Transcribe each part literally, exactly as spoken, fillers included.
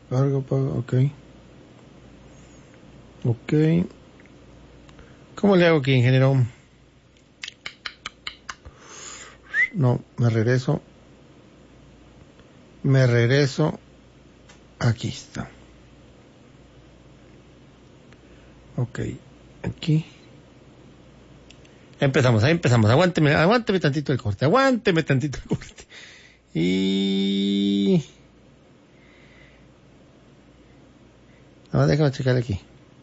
Cargo, pago, ok. Ok. ¿Cómo le hago aquí, ingeniero? No, me regreso. Me regreso. Aquí está. Ok. Aquí. Empezamos, ahí empezamos. Aguánteme, aguánteme tantito el corte. Aguánteme tantito el corte. Y... ahora déjame checar aquí.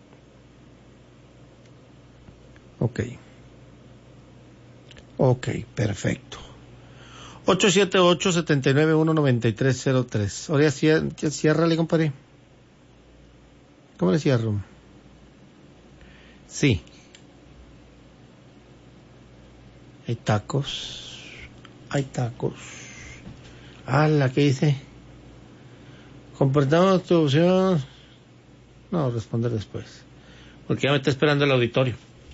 Ok. Ok, perfecto. ocho siete ocho, siete nueve uno, nueve tres cero tres. Ahora ya ciérrale, compadre. ¿Cómo le cierro? Sí. Hay tacos. Hay tacos. Ah, la que dice. Compartamos tu opción. No, responder después. Porque ya me está esperando el auditorio.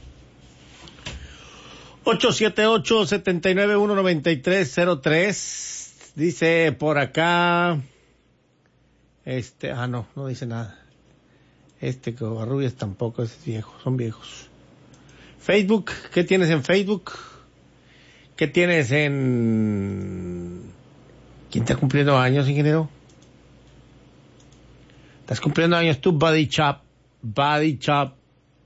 ocho siete ocho, siete nueve uno, nueve tres cero tres. Dice por acá. Este, ah, no, no dice nada. Este Covarrubias tampoco es viejo, son viejos. Facebook, ¿qué tienes en Facebook? ¿Qué tienes en... ¿Quién está cumpliendo años, ingeniero? Estás cumpliendo años tú, Buddy Chop. Buddy Chop.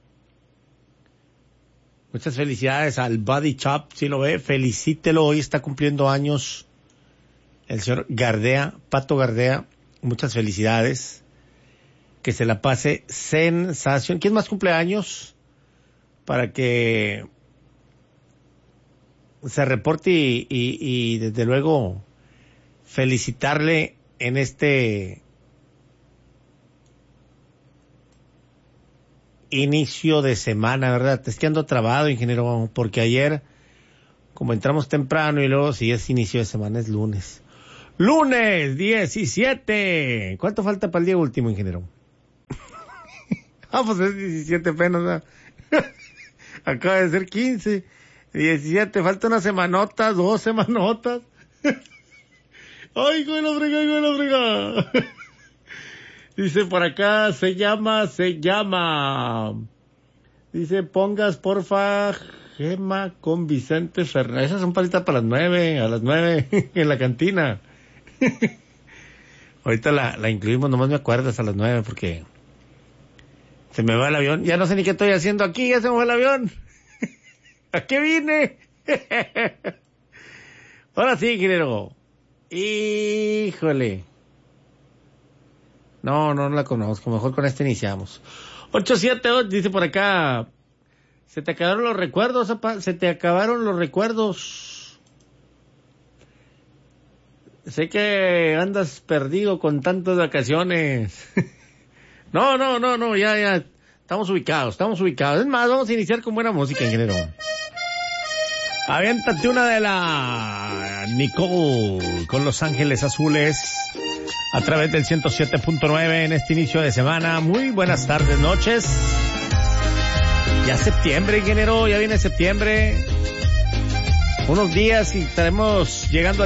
Muchas felicidades al Buddy Chop, si lo ve, felicítelo, hoy está cumpliendo años el señor Gardea, Pato Gardea, muchas felicidades, que se la pase sensación. ¿Quién más cumple años? Para que se reporte y, y, y desde luego felicitarle en este inicio de semana, ¿verdad? Es que ando trabado, ingeniero, porque ayer, como entramos temprano y luego si es inicio de semana es lunes. ¡Lunes diecisiete! ¿Cuánto falta para el día último, ingeniero? Ah, pues es diecisiete apenas, ¿verdad? Acaba de ser quince. diecisiete, falta una semanota, dos semanotas. ¡Ay, güey, la frega, ay, güey, la frega! Dice por acá, se llama, se llama. Dice, pongas porfa Gema con Vicente Fernández. Esas son palitas para las nueve, a las nueve en la cantina. Ahorita la, la incluimos, nomás me acuerdas a las nueve porque se me va el avión. Ya no sé ni qué estoy haciendo aquí, ya se me va el avión. ¿A qué vine? Ahora sí, ingeniero. Híjole. No, no, no la conozco. Mejor con este iniciamos. ocho siete ocho, dice por acá. Se te acabaron los recuerdos, apa? Se te acabaron los recuerdos. Sé que andas perdido con tantas vacaciones. No, no, no, no, ya, ya. Estamos ubicados, estamos ubicados. Es más, vamos a iniciar con buena música, ingeniero. Aviéntate una de la Nicole con Los Ángeles Azules a través del ciento siete punto nueve en este inicio de semana. Muy buenas tardes, noches. Ya septiembre, ingeniero, ya viene septiembre. Unos días y estaremos llegando al